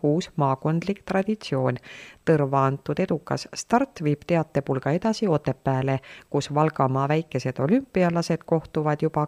uus maakondlik traditsioon. Tõrva antud edukas start viib teatepulga edasi Otepääle, kus Valgamaa väikesed olümpialased kohtuvad juba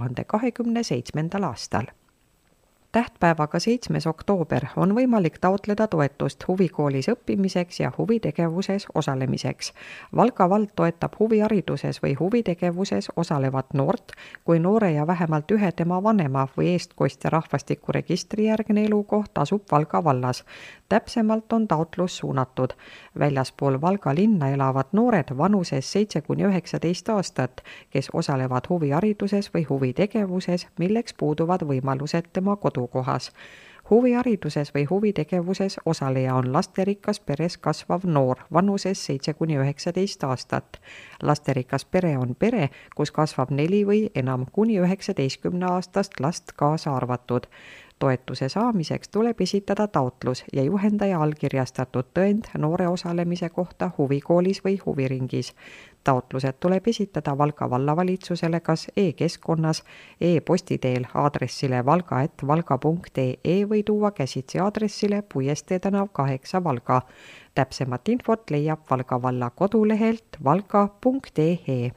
2027. aastal. Tähtpäevaga 7. oktoober on võimalik taotleda toetust huvikoolis õppimiseks ja huvitegevuses osalemiseks. Valga vald toetab huvihariduses või huvitegevuses osalevat noort, kui noore ja vähemalt ühe tema vanema või eestkostja rahvastikuregistri järgne elukoht asub Valga vallas. Täpsemalt on taotlus suunatud väljaspool Valga linna elavad noored vanuses 7–19 aastat, kes osalevad huvihariduses või huvitegevuses, milleks puuduvad võimalused tema kodukohas. Huvihariduses või huvitegevuses osaleja on lasterikas peres kasvav noor vanuses 7–19 aastat. Lasterikas pere on pere, kus kasvab 4 või enam kuni 19 aastast last kaasa arvatud. Toetuse saamiseks tuleb esitada taotlus ja juhendaja allkirjastatud tõend noore osalemise kohta huvikoolis või huviringis. Taotlused tuleb esitada Valga vallavalitsusele kas e-keskkonnas, e-posti teel aadressile valga@valga.ee või tuua käsitsi aadressile Puiestee tänav 8 Valga. Täpsemat infot leiab Valga valla kodulehelt valga.ee.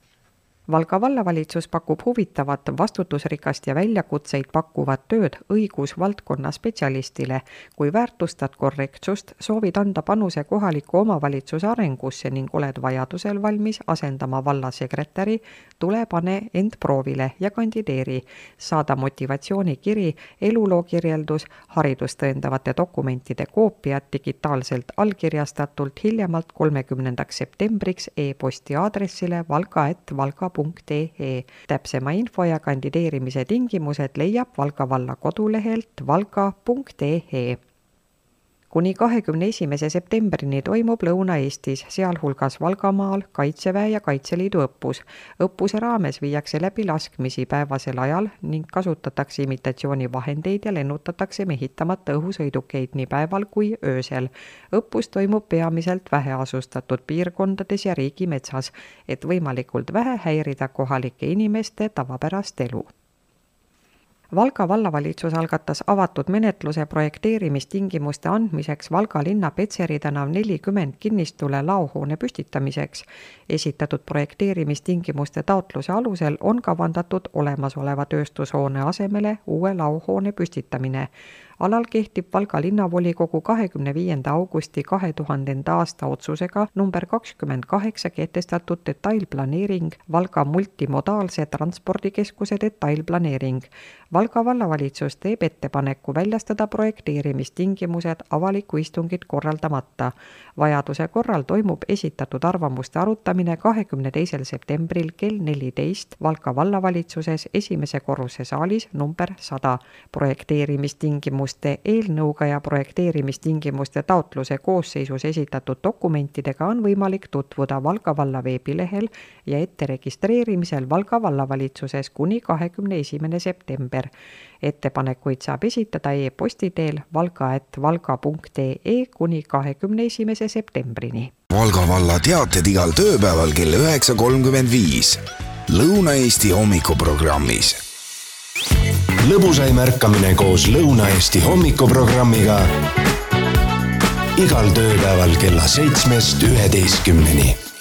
Valga vallavalitsus pakub huvitavat, vastutusrikast ja väljakutseid pakkuvat tööd õigusvaldkonna spetsialistile. Kui väärtustad korrektsust, soovid anda panuse kohaliku omavalitsuse arengusse ning oled vajadusel valmis asendama vallasekretäri, tule pane end proovile ja kandideeri. Saada motivatsioonikiri, elulookirjeldus, haridust tõendavate dokumentide koopiad digitaalselt allkirjastatult hiljemalt 30. septembriks e-posti aadressile valga@valga.ee. Täpsema info ja kandideerimise tingimused leiab Valga valla kodulehelt valga.ee. Kuni 21. septembrini toimub Lõuna-Eestis, sealhulgas Valgamaal, Kaitseväe ja Kaitseliidu õppus. Õppuse raames viiakse läbi laskmisi päevasel ajal ning kasutatakse imitatsioonivahendeid ja lennutatakse mehitamata õhusõidukeid nii päeval kui öösel. Õppus toimub peamiselt väheasustatud piirkondades ja riigimetsas, et võimalikult vähe häirida kohalike inimeste tavapärast elu. Valga vallavalitsus algatas avatud menetluse projekteerimistingimuste andmiseks Valga linna Petseri tänav 40 kinnistule laohoone püstitamiseks. Esitatud projekteerimistingimuste taotluse alusel on kavandatud olemasoleva tööstushoone asemele uue laohoone püstitamine. Alal kehtib Valga linnavolikogu 25. augusti 2000. aasta otsusega number 28 kehtestatud detailplaneering Valga multimodaalse transpordikeskuse detailplaneering. Valga vallavalitsus teeb ettepaneku väljastada projekteerimistingimused avaliku istungit korraldamata. Vajaduse korral toimub esitatud arvamuste arutamine 22. septembril kell 14 Valga vallavalitsuses esimese korruse saalis number 100. Projekteerimistingimused eelnõuga ja projekteerimistingimuste taotluse koosseisus esitatud dokumentidega on võimalik tutvuda Valga valla veebilehel ja ette registreerimisel Valga vallavalitsuses kuni 21. september. Ettepanekuid saab esitada e-posti teel valga@valga.ee kuni 21. septembrini. Valga valla teated igal tööpäeval kell 9.35 Lõuna-Eesti hommikuprogrammis. Lõbusaim ärkamine koos Lõuna-Eesti hommikuprogrammiga igal tööpäeval kella 7-11.